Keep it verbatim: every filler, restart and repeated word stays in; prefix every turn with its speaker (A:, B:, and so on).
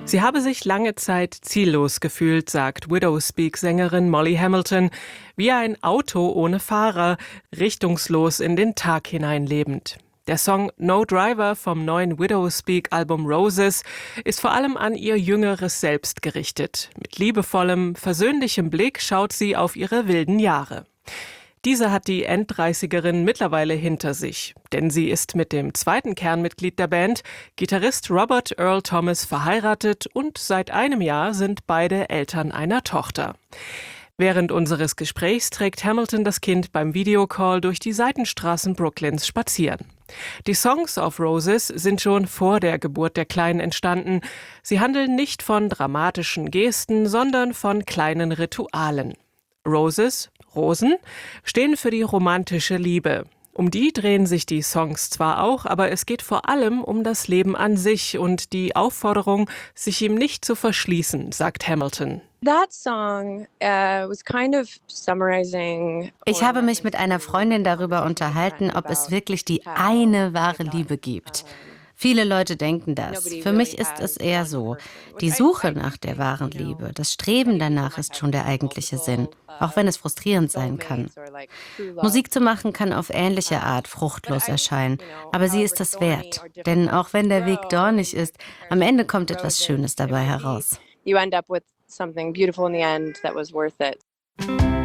A: Sie habe sich lange Zeit ziellos gefühlt, sagt Widowspeak-Sängerin Molly Hamilton, wie ein Auto ohne Fahrer, richtungslos in den Tag hinein lebend. Der Song No Driver vom neuen Widowspeak-Album Roses ist vor allem an ihr jüngeres Selbst gerichtet. Mit liebevollem, versöhnlichem Blick schaut sie auf ihre wilden Jahre. Diese hat die Enddreißigerin mittlerweile hinter sich, denn sie ist mit dem zweiten Kernmitglied der Band, Gitarrist Robert Earl Thomas, verheiratet und seit einem Jahr sind beide Eltern einer Tochter. Während unseres Gesprächs trägt Hamilton das Kind beim Videocall durch die Seitenstraßen Brooklyns spazieren. Die Songs auf Roses sind schon vor der Geburt der Kleinen entstanden. Sie handeln nicht von dramatischen Gesten, sondern von kleinen Ritualen. Roses, Rosen, stehen für die romantische Liebe. Um die drehen sich die Songs zwar auch, aber es geht vor allem um das Leben an sich und die Aufforderung, sich ihm nicht zu verschließen, sagt Hamilton.
B: That song uh, was kind of summarizing.
C: Ich habe mich mit einer Freundin darüber unterhalten, ob es wirklich die eine wahre Liebe gibt. Viele Leute denken das. Für mich ist es eher so. Die Suche nach der wahren Liebe, das Streben danach ist schon der eigentliche Sinn, auch wenn es frustrierend sein kann. Musik zu machen kann auf ähnliche Art fruchtlos erscheinen, aber sie ist es wert. Denn auch wenn der Weg dornig ist, am Ende kommt etwas Schönes dabei heraus.
B: You end up with something beautiful in the end that was worth it.